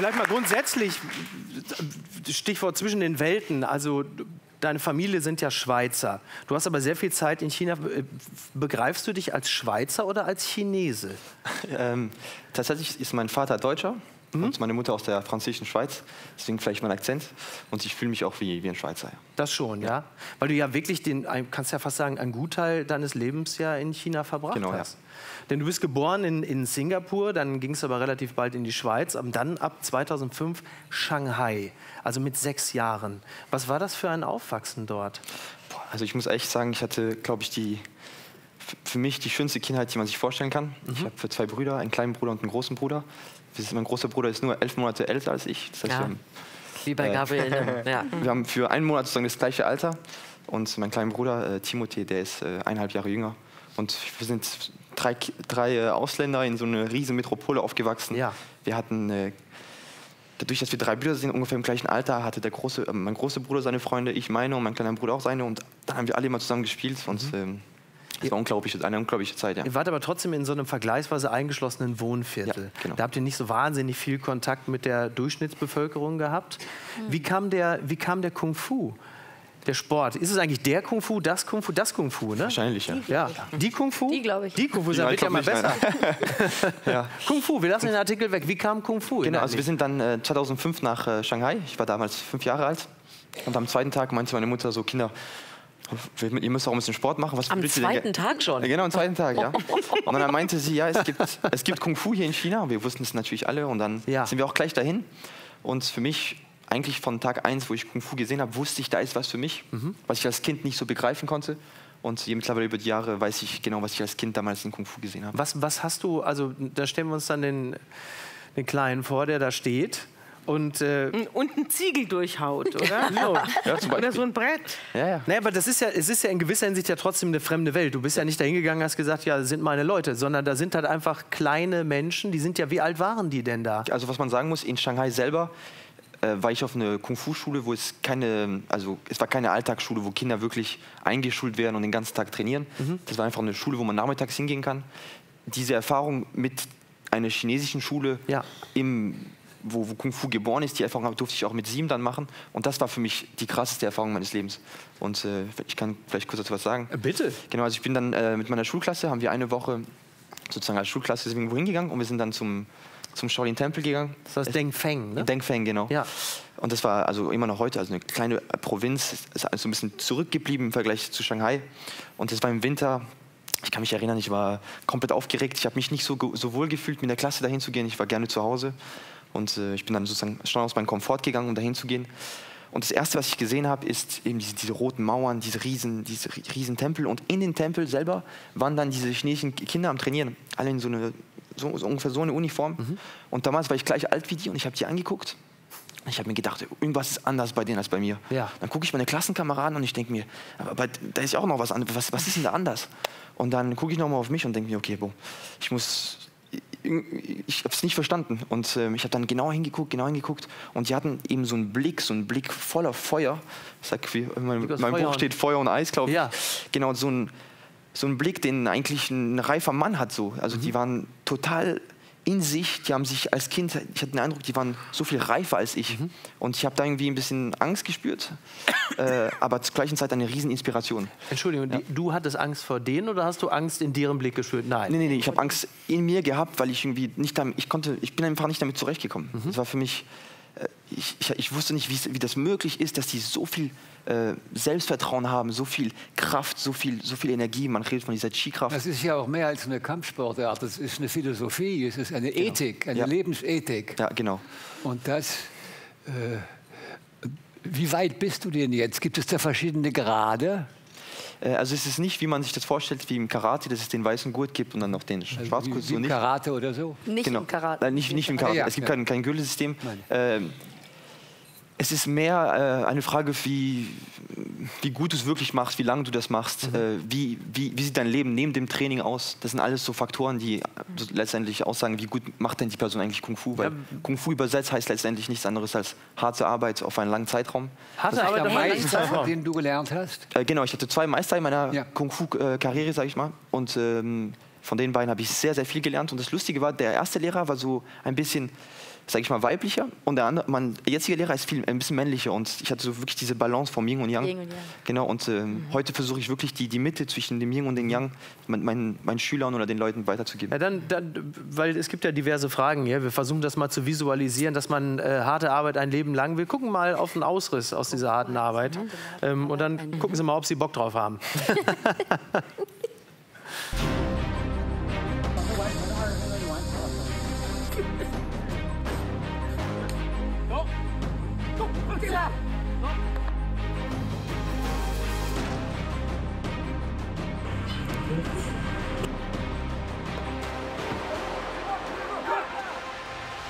Vielleicht mal grundsätzlich, Stichwort zwischen den Welten. Also deine Familie sind ja Schweizer. Du hast aber sehr viel Zeit in China. Begreifst du dich als Schweizer oder als Chinese? Tatsächlich ist mein Vater Deutscher. Und meine Mutter aus der französischen Schweiz, deswegen vielleicht mein Akzent. Und ich fühle mich auch wie ein Schweizer. Ja. Das schon, ja? Weil du ja wirklich, kannst ja fast sagen, einen Gutteil deines Lebens ja in China verbracht hast. Ja. Denn du bist geboren in Singapur, dann ging es aber relativ bald in die Schweiz, und dann ab 2005 Shanghai, also mit 6 Jahren. Was war das für ein Aufwachsen dort? Also ich muss echt sagen, ich hatte, glaube ich, für mich die schönste Kindheit, die man sich vorstellen kann. Ich habe 2 Brüder, einen kleinen Bruder und einen großen Bruder. Mein großer Bruder ist nur 11 Monate älter als ich. Das heißt, wie bei Gabriel. Wir haben für einen Monat sozusagen das gleiche Alter. Und mein kleiner Bruder, Timothée, der ist 1,5 Jahre jünger. Und wir sind drei Ausländer in so einer riesen Metropole aufgewachsen. Ja. Wir hatten, dadurch, dass wir 3 Brüder sind, ungefähr im gleichen Alter, hatte mein großer Bruder seine Freunde, ich meine und mein kleiner Bruder auch seine. Und dann haben wir alle immer zusammen gespielt. Und das war eine unglaubliche Zeit, ja. Ihr wart aber trotzdem in so einem vergleichsweise eingeschlossenen Wohnviertel. Ja, genau. Da habt ihr nicht so wahnsinnig viel Kontakt mit der Durchschnittsbevölkerung gehabt. Wie kam der Kung Fu? Der Sport. Ist es eigentlich der Kung Fu, das Kung Fu, das Kung Fu, ne? Wahrscheinlich, ja. Die Kung Fu? Die, glaube ich. Die Kung Fu, das wird ja mal besser. Ja. Kung Fu, wir lassen den Artikel weg. Wie kam Kung Fu? Genau, also wir sind dann 2005 nach Shanghai. Ich war damals 5 Jahre alt. Und am zweiten Tag meinte meine Mutter so, Kinder, ihr müsst auch ein bisschen Sport machen. Am zweiten Tag schon? Genau, am zweiten Tag, ja. Und dann meinte sie, ja, es gibt Kung Fu hier in China. Wir wussten es natürlich alle. Und dann sind wir auch gleich dahin. Und für mich, eigentlich von Tag 1, wo ich Kung Fu gesehen habe, wusste ich, da ist was für mich, was ich als Kind nicht so begreifen konnte. Und mittlerweile über die Jahre weiß ich genau, was ich als Kind damals in Kung Fu gesehen habe. Was hast du, also da stellen wir uns dann den Kleinen vor, der da steht. Und einen Ziegel durchhaut, oder? Ja, oder so ein Brett. Ja. Naja, aber es ist ja in gewisser Hinsicht ja trotzdem eine fremde Welt. Du bist ja nicht da hingegangen und hast gesagt, ja, das sind meine Leute, sondern da sind halt einfach kleine Menschen, die sind ja, wie alt waren die denn da? Also was man sagen muss, in Shanghai selber war ich auf eine Kung-Fu-Schule, wo es war keine Alltagsschule, wo Kinder wirklich eingeschult werden und den ganzen Tag trainieren. Das war einfach eine Schule, wo man nachmittags hingehen kann. Diese Erfahrung mit einer chinesischen Schule wo Kung Fu geboren ist, die Erfahrung durfte ich auch mit 7 dann machen. Und das war für mich die krasseste Erfahrung meines Lebens. Und ich kann vielleicht kurz dazu was sagen. Bitte. Genau, also ich bin dann mit meiner Schulklasse, haben wir eine Woche sozusagen als Schulklasse irgendwo hingegangen und wir sind dann zum Shaolin-Tempel gegangen. Das heißt Dengfeng, ne? Dengfeng, genau. Ja. Und das war also immer noch heute, also eine kleine Provinz, ist also ein bisschen zurückgeblieben im Vergleich zu Shanghai. Und das war im Winter. Ich kann mich erinnern, ich war komplett aufgeregt. Ich habe mich nicht so wohl gefühlt, mit der Klasse dahin zu gehen. Ich war gerne zu Hause. Und ich bin dann sozusagen schon aus meinem Komfort gegangen, um dahin zu gehen. Und das Erste, was ich gesehen habe, ist eben diese roten Mauern, diese riesen Tempel. Und in den Tempel selber waren dann diese chinesischen Kinder am Trainieren. Alle in so ungefähr so eine Uniform. Und damals war ich gleich alt wie die und ich habe die angeguckt. Ich habe mir gedacht, irgendwas ist anders bei denen als bei mir. Ja. Dann gucke ich meine Klassenkameraden und ich denke mir, aber da ist ja auch noch was anderes. Was ist denn da anders? Und dann gucke ich nochmal auf mich und denke mir, okay, ich habe es nicht verstanden. Und ich habe dann genau hingeguckt. Und die hatten eben so einen Blick voller Feuer. Mein Buch steht Feuer und Eis, glaube ich. Ja. Genau, so ein Blick, den eigentlich ein reifer Mann hat. So. Also die waren total in sich, die haben sich als Kind, ich hatte den Eindruck, die waren so viel reifer als ich. Und ich habe da irgendwie ein bisschen Angst gespürt, aber zur gleichen Zeit eine riesen Inspiration. Entschuldigung, du hattest Angst vor denen oder hast du Angst in deren Blick gespürt? Nein. Nee, ich habe Angst in mir gehabt, weil ich irgendwie ich bin einfach nicht damit zurechtgekommen. Das war für mich, ich wusste nicht, wie das möglich ist, dass die so viel Selbstvertrauen haben, so viel Kraft, so viel Energie. Man redet von dieser Qi-Kraft. Das ist ja auch mehr als eine Kampfsportart. Das ist eine Philosophie, es ist eine Ethik, eine Lebensethik. Ja, genau. Und das, wie weit bist du denn jetzt? Gibt es da verschiedene Grade? Also es ist nicht, wie man sich das vorstellt, wie im Karate, dass es den weißen Gurt gibt und dann noch den Schwarzgurt. Wie im Karate oder so? Nicht im Karate. Nicht im Karate. Es gibt kein Gürtelsystem. Es ist mehr eine Frage, wie gut du es wirklich machst, wie lange du das machst, wie sieht dein Leben neben dem Training aus. Das sind alles so Faktoren, die letztendlich aussagen, wie gut macht denn die Person eigentlich Kung Fu. Weil Kung Fu übersetzt heißt letztendlich nichts anderes als harte Arbeit auf einen langen Zeitraum. Harte Arbeit auf einen langen Zeitraum, den du gelernt hast? Genau, ich hatte 2 Meister in meiner Kung Fu-Karriere, sage ich mal. Und von den beiden habe ich sehr, sehr viel gelernt. Und das Lustige war, der erste Lehrer war so ein bisschen sage ich mal, weiblicher und der andere, mein jetziger Lehrer ist ein bisschen männlicher und ich hatte so wirklich diese Balance vom Yin und Yang. Genau, und heute versuche ich wirklich die Mitte zwischen dem Yin und dem Yang meinen Schülern oder den Leuten weiterzugeben. Ja, dann, weil es gibt ja diverse Fragen hier. Wir versuchen das mal zu visualisieren, dass man harte Arbeit ein Leben lang. Wir gucken mal auf den Ausriss aus dieser harten Arbeit und dann gucken Sie mal, ob Sie Bock drauf haben.